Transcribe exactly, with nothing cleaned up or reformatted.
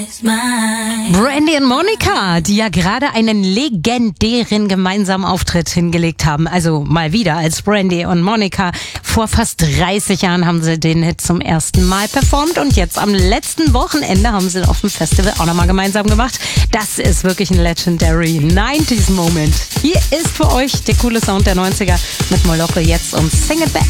Brandy und Monica, die ja gerade einen legendären gemeinsamen Auftritt hingelegt haben. Also mal wieder als Brandy und Monica. Vor fast dreißig Jahren haben sie den Hit zum ersten Mal performt und jetzt am letzten Wochenende haben sie ihn auf dem Festival auch nochmal gemeinsam gemacht. Das ist wirklich ein Legendary neunziger Moment. Hier ist für euch der coole Sound der neunziger mit Moloko jetzt und Sing It Back.